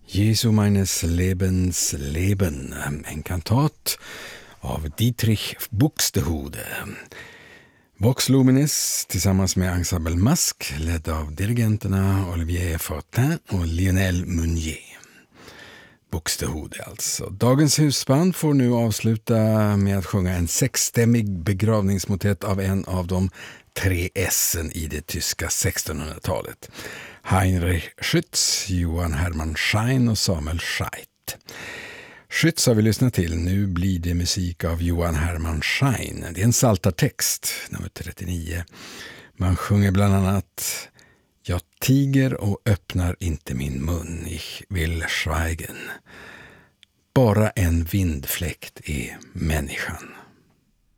Jesu meines Lebens Leben, en kantat av Dietrich Buxtehude. Vox Luminis tillsammans med Ensemble Masque, ledd av dirigenterna Olivier Fortin och Lionel Meunier. Buxtehude alltså. Dagens husband får nu avsluta med att sjunga en sexstämmig begravningsmotet av en av de 3 S:en i det tyska 1600-talet. Heinrich Schütz, Johann Hermann Schein och Samuel Scheidt. Schütz har vi lyssnat till, nu blir det musik av Johann Hermann Schein. Det är en saltartext, nummer 39. Man sjunger bland annat: Jag tiger och öppnar inte min mun, ich will schweigen. Bara en vindfläkt är människan.